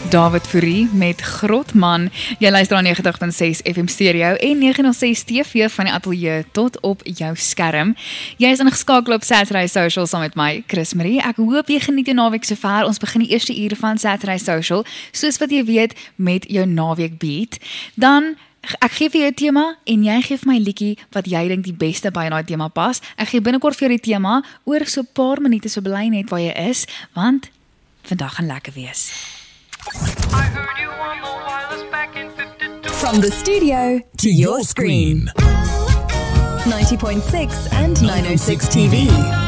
David Fourie met Grotman. Jy luister aan 90.6 FM Stereo en 906 TV van die ateljee tot op jou skerm. Jy is ingeskakel op Saturday Social saam met my, Chris Marie. Ek hoop jy geniet jou naweek sover. Ons begin die eerste ure van Saturday Social, soos wat jy weet, met jou naweek beat. Dan ek gee vir jou 'n tema en jy gee vir my 'n liedjie wat jy dink die beste by daai tema pas. Ek gee binnekort vir jou die tema oor so 'n paar minute, so bly net waar jy is, want vandag gaan lekker wees. From the studio to your screen. 90.6 and 906 TV.